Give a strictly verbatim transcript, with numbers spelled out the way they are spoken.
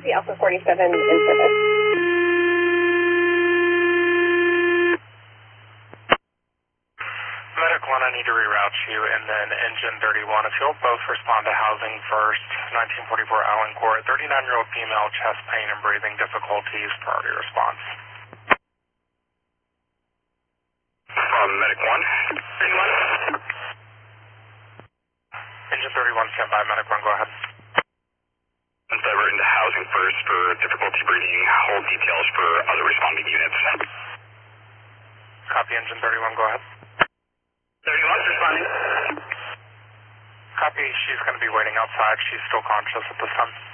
Copy, Alpha forty-seven in service. Medic one, I need to reroute you, and then Engine thirty-one. If you'll both respond to housing first, nineteen forty-four Allen Court, thirty-nine-year-old female, chest pain and breathing difficulties, priority response. From Medic one, thirty-one. Engine thirty-one, stand by. Medic one, go ahead. And divert into housing first for difficulty breathing. Hold details for other responding units. Copy, Engine thirty-one, go ahead. thirty-one responding. Copy, she's going to be waiting outside. She's still conscious at this time.